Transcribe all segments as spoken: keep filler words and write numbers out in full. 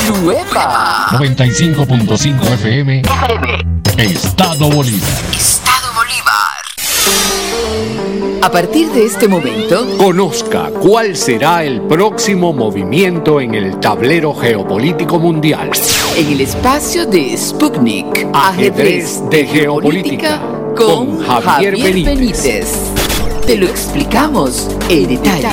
Nueva noventa y cinco punto cinco F M. F M. Estado Bolívar. Estado Bolívar. A partir de este momento, conozca cuál será el próximo movimiento en el tablero geopolítico mundial. En el espacio de Sputnik, Ajedrez de Geopolítica, con Javier, Javier Benítez. Benítez. Te lo explicamos en detalle.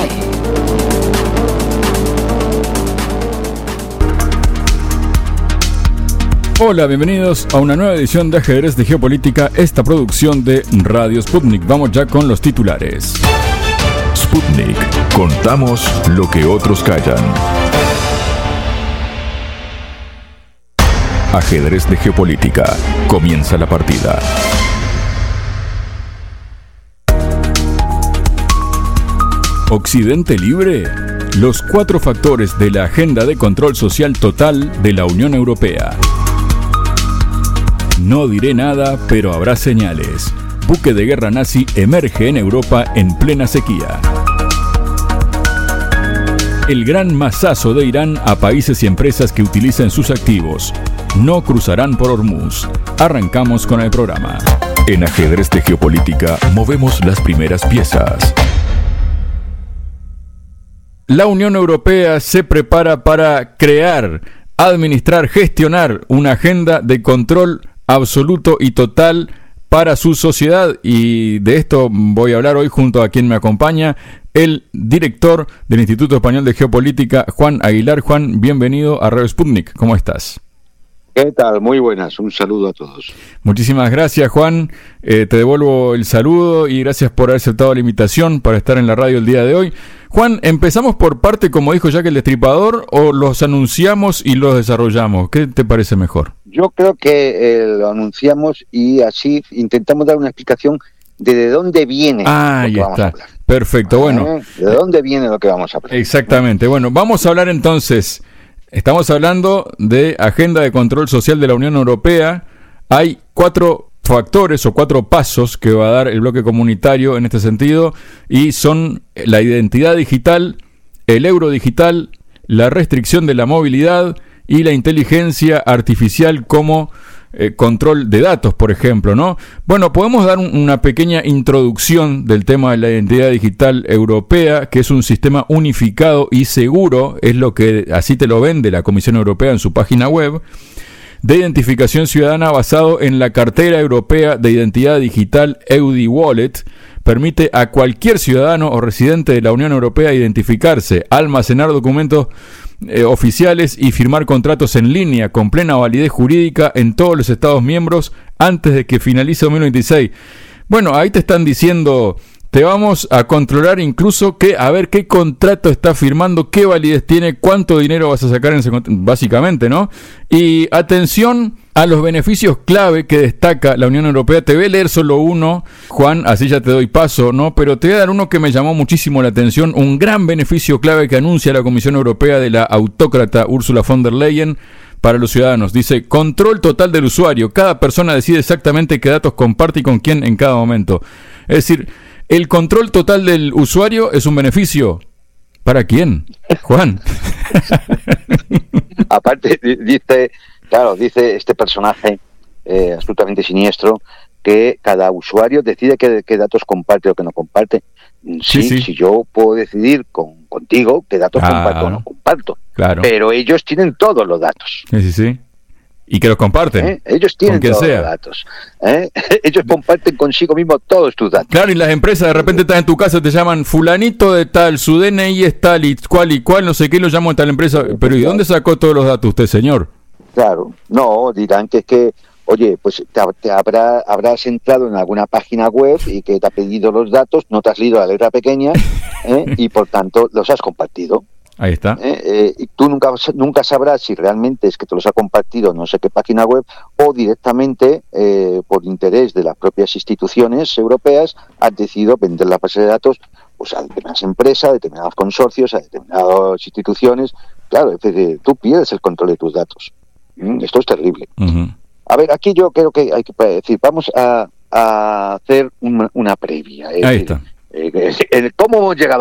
Hola, bienvenidos a una nueva edición de Ajedrez de Geopolítica, esta producción de Radio Sputnik. Vamos ya con los titulares. Sputnik. Contamos lo que otros callan. Ajedrez de Geopolítica. Comienza la partida. ¿Occidente libre? Los cuatro factores de la agenda de control social total de la Unión Europea. No diré nada, pero habrá señales. Buque de guerra nazi emerge en Europa en plena sequía. El gran mazazo de Irán a países y empresas que utilicen sus activos. No cruzarán por Hormuz. Arrancamos con el programa. En Ajedrez de Geopolítica movemos las primeras piezas. La Unión Europea se prepara para crear, administrar, gestionar una agenda de control absoluto y total para su sociedad, y de esto voy a hablar hoy junto a quien me acompaña, el director del Instituto Español de Geopolítica, Juan Aguilar. Juan, bienvenido a Radio Sputnik. ¿Cómo estás? ¿Qué tal? Muy buenas, un saludo a todos. Muchísimas gracias, Juan, eh, te devuelvo el saludo y gracias por haber aceptado la invitación para estar en la radio el día de hoy. Juan, ¿empezamos por parte, como dijo Jack el Destripador, o los anunciamos y los desarrollamos? ¿Qué te parece mejor? Yo creo que eh, lo anunciamos y así intentamos dar una explicación de de dónde viene ah, lo que ahí vamos está. a hablar. Perfecto, bueno. ¿Eh? ¿De dónde viene lo que vamos a hablar? Exactamente, bueno, vamos a hablar entonces... Estamos hablando de agenda de control social de la Unión Europea. Hay cuatro factores o cuatro pasos que va a dar el bloque comunitario en este sentido, y son la identidad digital, el euro digital, la restricción de la movilidad y la inteligencia artificial como eh, control de datos, por ejemplo, ¿no? Bueno, podemos dar un, una pequeña introducción del tema de la identidad digital europea, que es un sistema unificado y seguro, es lo que así te lo vende la Comisión Europea en su página web, de identificación ciudadana basado en la cartera europea de identidad digital E U D I Wallet. Permite a cualquier ciudadano o residente de la Unión Europea identificarse, almacenar documentos eh, oficiales y firmar contratos en línea con plena validez jurídica en todos los Estados miembros antes de que finalice dos mil veintiséis. Bueno, ahí te están diciendo, te vamos a controlar incluso que, a ver qué contrato está firmando, qué validez tiene, cuánto dinero vas a sacar en ese contrato, básicamente, ¿no? Y atención a los beneficios clave que destaca la Unión Europea. Te voy a leer solo uno, Juan, así ya te doy paso, ¿no? Pero te voy a dar uno que me llamó muchísimo la atención, un gran beneficio clave que anuncia la Comisión Europea de la autócrata Ursula von der Leyen para los ciudadanos. Dice, control total del usuario. Cada persona decide exactamente qué datos comparte y con quién en cada momento. Es decir, el control total del usuario es un beneficio. ¿Para quién, Juan? Aparte, dice... Claro, dice este personaje eh, absolutamente siniestro que cada usuario decide qué, qué datos comparte o qué no comparte. Sí, sí, sí. Si yo puedo decidir con, contigo qué datos ah, comparto o no comparto. Claro. Pero ellos tienen todos los datos. Sí, sí, sí. Y que los comparten. ¿Eh? Ellos tienen todos sea. los datos. ¿Eh? Ellos comparten consigo mismo todos tus datos. Claro, y las empresas de repente están en tu casa, te llaman fulanito de tal, su D N I es tal y cual y cual, no sé qué, lo llamo en tal empresa. Pero ¿y dónde sacó todos los datos usted, señor? Claro, no, dirán que es que, oye, pues te, te habrá, habrás entrado en alguna página web y que te ha pedido los datos, no te has leído la letra pequeña, ¿eh? Y por tanto los has compartido. Ahí está. ¿Eh? Eh, y tú nunca, nunca sabrás si realmente es que te los ha compartido no sé qué página web o directamente, eh, por interés de las propias instituciones europeas, has decidido vender la base de datos pues, a determinadas empresas, a determinados consorcios, a determinadas instituciones. Claro, es decir, tú pierdes el control de tus datos. Esto es terrible. Uh-huh. A ver, aquí yo creo que hay que decir, vamos a, a hacer una, una previa. Ahí está. Eh, eh, ¿Cómo hemos llegado